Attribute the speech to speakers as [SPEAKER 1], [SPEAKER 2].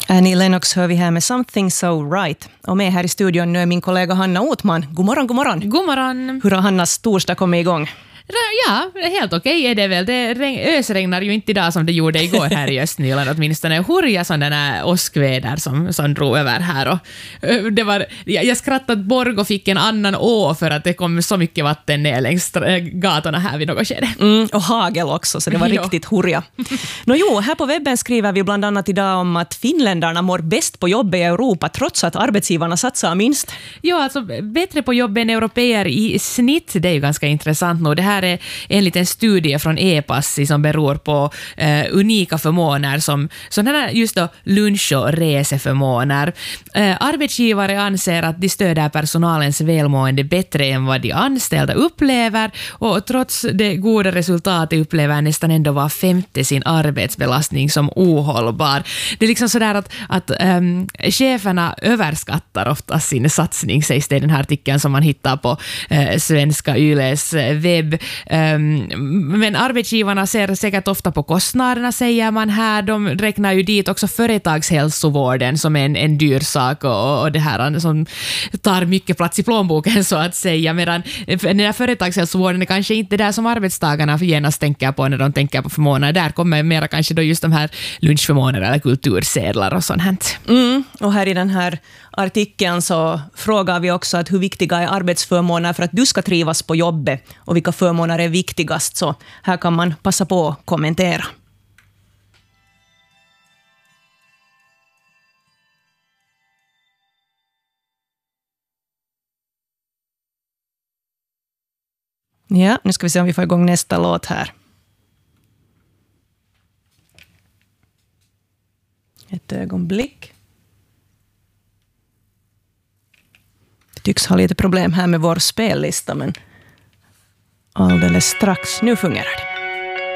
[SPEAKER 1] Annie Lennox hör vi här med Something So Right. Och med här i studion nu är min kollega Hanna Otman. God morgon, god morgon.
[SPEAKER 2] God morgon.
[SPEAKER 1] Hur har Hannas torsdag kommit igång?
[SPEAKER 2] Ja, helt okej är det väl. Det ösregnar ju inte idag som det gjorde igår här i Östnyland. Åtminstone hurja sådana åskväder som drog över här. Och det var, jag skrattade att Borgå fick en annan å för att det kom så mycket vatten ner längs gatorna här vid något skede.
[SPEAKER 1] Och hagel också, så det var riktigt hurja. Här på webben skriver vi bland annat idag om att finländarna mår bäst på jobb i Europa trots att arbetsgivarna satsar minst.
[SPEAKER 2] Ja, alltså bättre på jobb än europeer i snitt, det är ju ganska intressant nu. Det här är en liten studie från e-passi som beror på unika förmåner som sådana just då lunch- och reseförmåner. Arbetsgivare anser att de stöder personalens välmående bättre än vad de anställda upplever, och trots det goda resultatet upplever nästan ändå var femte sin arbetsbelastning som ohållbar. Det är liksom sådär att cheferna överskattar ofta sin satsning, sägs det i den här artikeln som man hittar på Svenska Yles webb. Men arbetsgivarna ser säkert ofta på kostnaderna, säger man här. De räknar ju dit också företagshälsovården som en dyr sak och det här som tar mycket plats i plånboken så att säga, medan den här företagshälsovården är kanske inte där som arbetstagarna genast tänker på när de tänker på förmåner. Där kommer mera kanske då just de här lunchförmåner eller kultursedlar och sånt här.
[SPEAKER 1] Och här i den här artikeln så frågar vi också att hur viktiga är arbetsförmåner för att du ska trivas på jobbet och vilka förmåner är viktigast, så här kan man passa på att kommentera. Ja, nu ska vi se om vi får igång nästa låt här. Ett ögonblick. Vi tycks ha lite problem här med vår spellista, men alldeles strax, nu fungerar det.